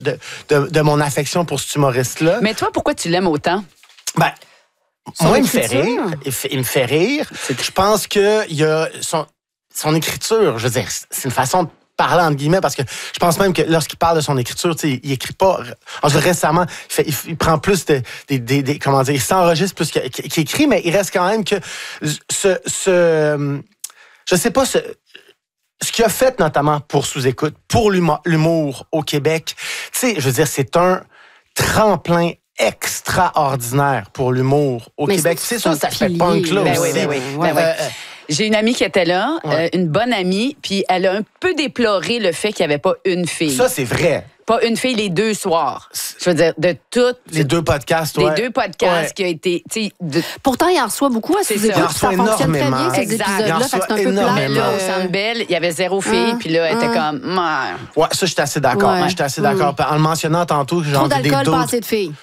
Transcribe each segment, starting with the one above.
de mon affection pour cet humoriste-là. Mais toi, pourquoi tu l'aimes autant? Ben, moi, il me fait rire. Il me fait rire. Je pense que il y a son écriture, je veux dire, c'est une façon de parler entre guillemets, parce que je pense même que lorsqu'il parle de son écriture, il écrit pas. En tout cas, récemment, il prend plus comment dire, il s'enregistre plus qu'il écrit, mais il reste quand même que je sais pas, ce qu'il a fait notamment pour Sous-Écoute, pour l'humour au Québec, tu sais, je veux dire, c'est un tremplin extraordinaire pour l'humour au Québec. C'est ça, ça fait punk là aussi. J'ai une amie qui était là, une bonne amie, puis elle a un peu déploré le fait qu'il n'y avait pas une fille. Ça, c'est vrai. Pas une fille les 2 soirs. Je veux dire, de toutes... Les 2 podcasts, Les 2 podcasts qui ont été... Pourtant, il en reçoit beaucoup à Sous-Écoute. Ça fonctionne très bien, ces épisodes-là. Fait que c'est un peu plat. Là, au Centre Bell, il y avait 0 fille, puis là, elle était comme... Ouais, ça, j'étais assez d'accord. Ouais. J'étais assez d'accord. En le mentionnant tantôt, Trop d'alcool, pas assez de filles.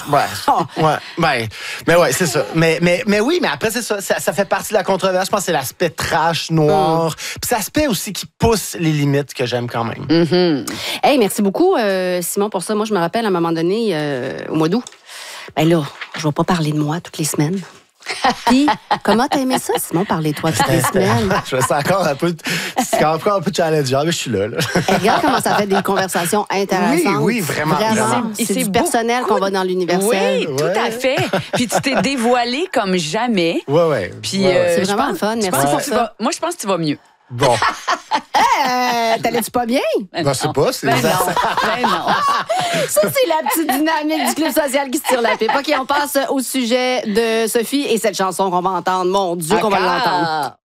Mais ouais, c'est ça. Mais oui, mais après, c'est ça. Ça fait partie de la controverse. Je pense que c'est l'aspect trash, noir. Puis c'est l'aspect aussi qui pousse les limites que j'aime quand même. Hey, merci beaucoup, Simon, pour ça. Moi, je me rappelle à un moment donné, au mois d'août, ben là, je vais pas parler de moi toutes les semaines. Puis, comment t'as aimé ça, Simon, parler de toi toutes les semaines? Je me sens encore un peu challengeant, mais je suis là. Et regarde comment ça fait des conversations intéressantes. Oui, vraiment. C'est du personnel qu'on va dans l'universel. Oui, tout à fait. Puis tu t'es dévoilé comme jamais. Ouais. Puis c'est vraiment le fun. Merci pour ça. Moi, je pense que tu vas mieux. Bon. T'allais-tu pas bien? Ben, c'est pas, c'est... Ben non. Ça, c'est la petite dynamique du Club social qui se tire la pipe. OK, on passe au sujet de Sophie et cette chanson qu'on va entendre. Mon Dieu, qu'on va l'entendre.